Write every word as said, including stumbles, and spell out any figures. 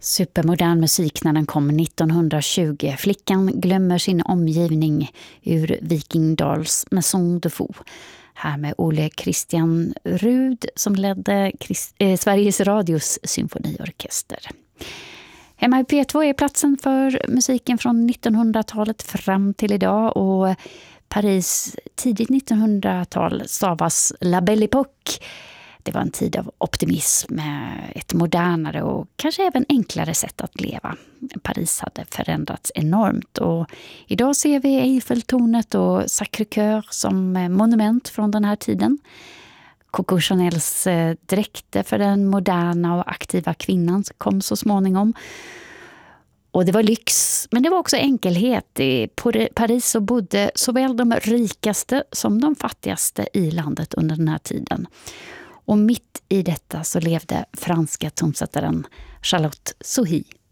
Supermodern musik när den kom nittonhundratjugo. Flickan glömmer sin omgivning ur Viking Dahls Maison de Fou. Här med Ole Christian Rud som ledde Christ- eh, Sveriges Radios symfoniorkester. Hemma i P två är platsen för musiken från nittonhundratalet fram till idag, och Paris tidigt nittonhundratal stavas La Belle Époque. Det var en tid av optimism, ett modernare och kanske även enklare sätt att leva. Paris hade förändrats enormt, och idag ser vi Eiffeltornet och Sacré-Cœur som monument från den här tiden. Coco Chanels dräkter för den moderna och aktiva kvinnan kom så småningom. Och det var lyx, men det var också enkelhet. I Paris så bodde såväl de rikaste som de fattigaste i landet under den här tiden. Och mitt i detta så levde franska tonsättaren Charlotte Sohi.